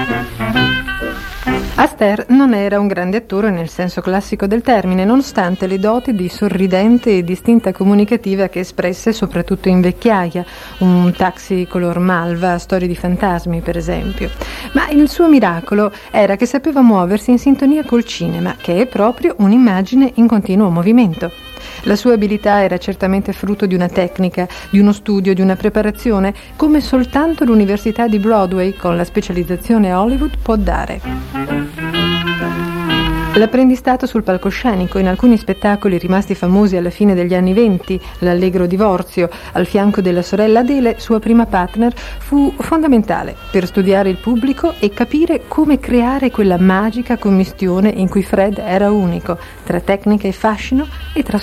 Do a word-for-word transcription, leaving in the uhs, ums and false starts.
Astaire non era un grande attore nel senso classico del termine, nonostante le doti di sorridente e distinta comunicativa che espresse soprattutto in Vecchiaia, un taxi color malva, storie di fantasmi per esempio. Ma il suo miracolo era che sapeva muoversi in sintonia col cinema, che è proprio un'immagine in continuo movimento. La sua abilità era certamente frutto di una tecnica, di uno studio, di una preparazione, come soltanto l'Università di Broadway, con la specializzazione a Hollywood, può dare. L'apprendistato sul palcoscenico, in alcuni spettacoli rimasti famosi alla fine degli anni venti, l'Allegro divorzio, al fianco della sorella Adele, sua prima partner, fu fondamentale per studiare il pubblico e capire come creare quella magica commistione in cui Fred era unico, tra tecnica e fascino e tra